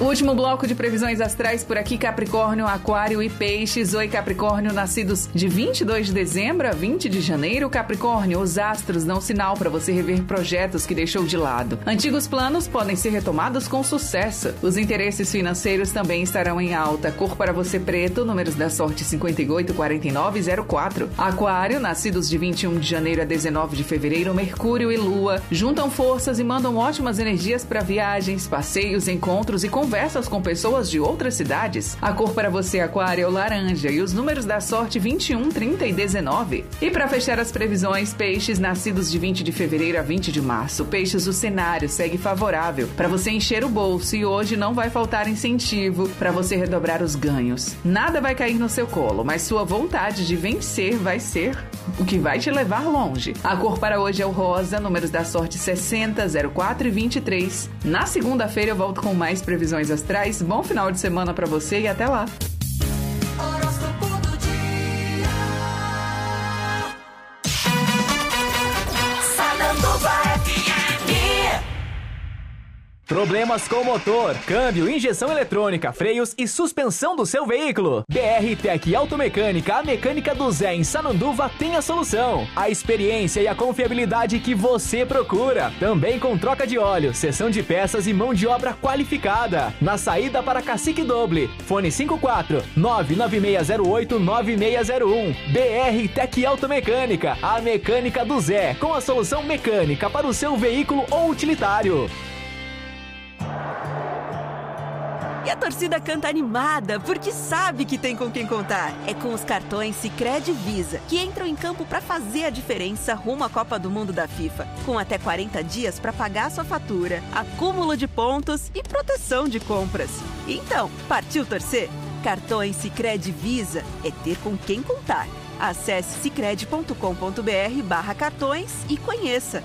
O último bloco de previsões astrais por aqui, Capricórnio, Aquário e Peixes. Oi, Capricórnio, nascidos de 22 de dezembro a 20 de janeiro. Capricórnio, os astros dão sinal para você rever projetos que deixou de lado. Antigos planos podem ser retomados com sucesso. Os interesses financeiros também estarão em alta. Cor para você preto, números da sorte 58, 49 e 04. Aquário, nascidos de 21 de janeiro a 19 de fevereiro, Mercúrio e Lua juntam forças e mandam ótimas energias para viagens, passeios, encontros e conversas com pessoas de outras cidades. A cor para você, Aquário, é o laranja e os números da sorte 21, 30 e 19. E para fechar as previsões, Peixes, nascidos de 20 de fevereiro a 20 de março. Peixes, o cenário segue favorável para você encher o bolso e hoje não vai faltar incentivo para você redobrar os ganhos. Nada vai cair no seu colo, mas sua vontade de vencer vai ser o que vai te levar longe. A cor para hoje é o rosa, números da sorte 60, 04 e 23. Na segunda-feira eu volto com mais previsões astrais. Bom final de semana para você e até lá. Problemas com motor, câmbio, injeção eletrônica, freios e suspensão do seu veículo? BR Tech Automecânica, a mecânica do Zé em Sananduva tem a solução. A experiência e a confiabilidade que você procura. Também com troca de óleo, cessão de peças e mão de obra qualificada. Na saída para Cacique Doble. Fone 54 99608 9601. BR Tech Automecânica, a mecânica do Zé, com a solução mecânica para o seu veículo ou utilitário. E a torcida canta animada, porque sabe que tem com quem contar. É com os cartões Sicredi Visa, que entram em campo para fazer a diferença rumo à Copa do Mundo da FIFA. Com até 40 dias para pagar sua fatura, acúmulo de pontos e proteção de compras. Então, partiu torcer? Cartões Sicredi Visa é ter com quem contar. Acesse sicredi.com.br/cartões e conheça.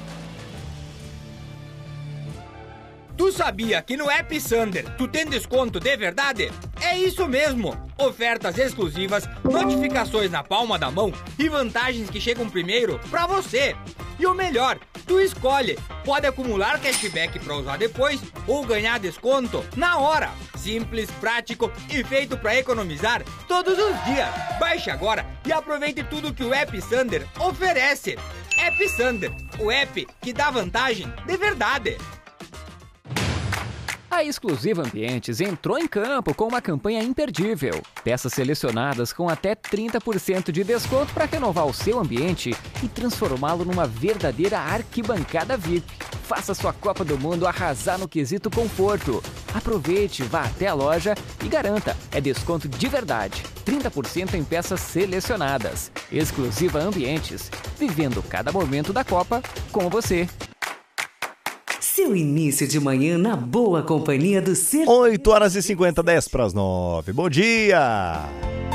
Tu sabia que no App Sander tu tem desconto de verdade? É isso mesmo! Ofertas exclusivas, notificações na palma da mão e vantagens que chegam primeiro pra você. E o melhor, tu escolhe. Pode acumular cashback pra usar depois ou ganhar desconto na hora. Simples, prático e feito pra economizar todos os dias. Baixe agora e aproveite tudo que o App Sander oferece. App Sander, o app que dá vantagem de verdade. A Exclusiva Ambientes entrou em campo com uma campanha imperdível. Peças selecionadas com até 30% de desconto para renovar o seu ambiente e transformá-lo numa verdadeira arquibancada VIP. Faça sua Copa do Mundo arrasar no quesito conforto. Aproveite, vá até a loja e garanta. É desconto de verdade. 30% em peças selecionadas. Exclusiva Ambientes. Vivendo cada momento da Copa com você. Seu início de manhã na boa companhia do 8 horas e 50, 10 para as 9. Bom dia!